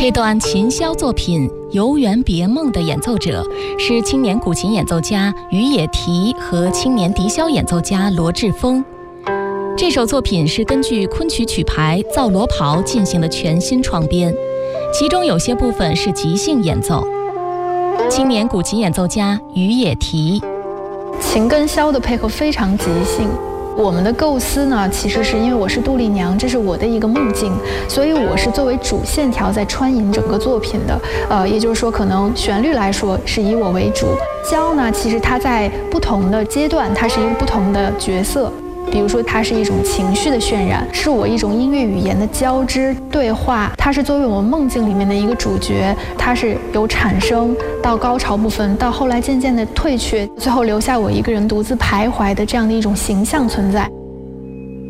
这段琴箫作品《游园别梦》的演奏者是青年古琴演奏家于野提和青年笛箫演奏家罗志峰。这首作品是根据昆曲曲牌《皂罗袍》进行的全新创编，其中有些部分是即兴演奏。青年古琴演奏家于野提， 琴跟箫的配合非常即兴。我们的构思呢，其实是因为我是杜丽娘，这是我的一个梦境，所以我是作为主线条在穿引整个作品的。也就是说，可能旋律来说是以我为主。箫呢，其实它在不同的阶段，它是一个不同的角色。比如说，它是一种情绪的渲染，是我一种音乐语言的交织对话。它是作为我们梦境里面的一个主角，它是由产生到高潮部分，到后来渐渐的退却，最后留下我一个人独自徘徊的这样的一种形象存在。